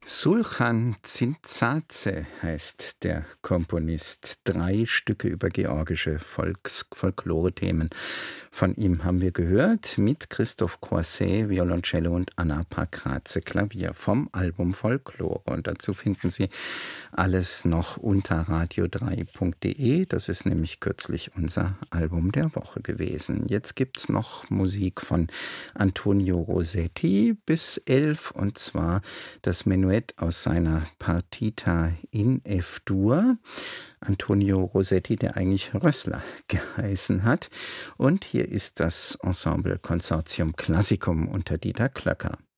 Sulchan Zintzadze heißt der Komponist. 3 Stücke über georgische Folklore-Themen. Von ihm haben wir gehört mit Christoph Croisset, Violoncello und Anna Pakratze, Klavier vom Album Folklore. Und dazu finden Sie alles noch unter radio3.de. Das ist nämlich kürzlich unser Album der Woche gewesen. Jetzt gibt's noch Musik von Antonio Rossetti bis 11, und zwar das Menuett aus seiner Partita in F-Dur. Antonio Rossetti, der eigentlich Rössler geheißen hat. Und hier ist das Ensemble Consortium Classicum unter Dieter Klöcker.